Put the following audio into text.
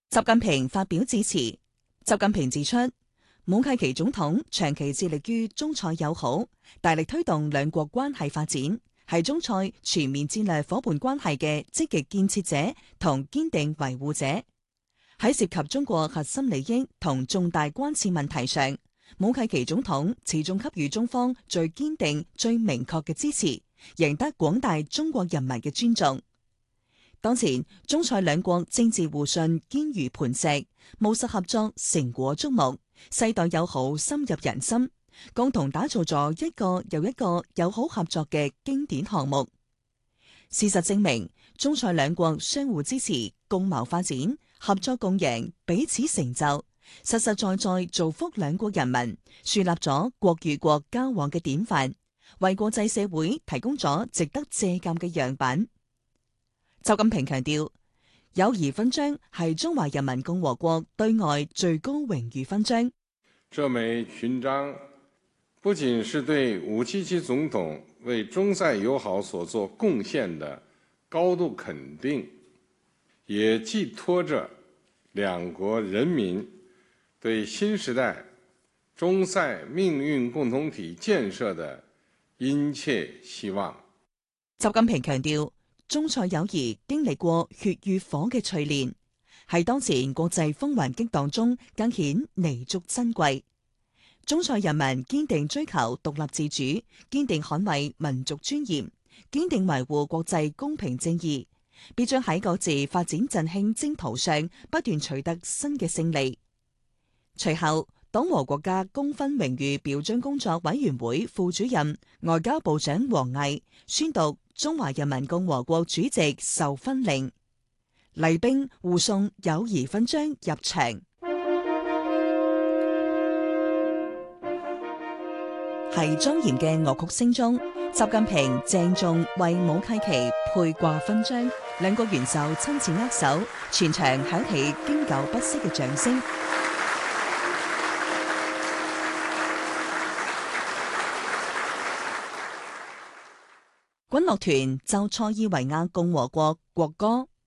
習近平發表致辭。習近平指出，武契奇總統長期致力於中塞友好，大力推動兩國關係發展，係中塞全面戰略夥伴關係嘅積極建設者同堅定維護者。喺涉及中國核心利益同重大關切問題上，武契奇總統始終給予中方最堅定、最明確嘅支持，贏得廣大中國人民嘅尊重。當前，中塞兩國政治互信堅如磐石，務實合作成果矚目，世代友好深入人心，共同打造咗一個又一個友好合作嘅經典項目。事實證明，中塞兩國相互支持，共謀發展，合作共贏，彼此成就，實實在在造福兩國人民，樹立咗國與國交往嘅典範，為國際社會提供咗值得借鑒嘅樣板。習近平強調，友誼勳章係中華人民共和國對外最高榮譽勳章。 這枚勳章不僅是對武契奇總統為中塞友好所作貢獻的高度肯定，也寄託着兩國人民對新時代中塞命運共同體建設的殷切希望。 習近平強調，中塞友誼經歷過血與火嘅淬煉，喺當前國際風雲激盪中更顯彌足珍貴。中塞人民堅定追求獨立自主，堅定捍衛民族尊嚴，堅定維護國際公平正義，必將喺各自發展振興征途上不斷取得新嘅勝利。隨後，黨和國家功勳榮譽表彰工作委員會副主任、外交部長王毅宣讀中華人民共和國主席授勳令，禮兵護送友誼勳章入場。喺莊嚴嘅樂曲聲中，習近平鄭重為武契奇佩掛勳章，兩國元首親自握手，全場響起經久不息嘅掌聲。軍樂團奏塞爾維亞共和國國歌。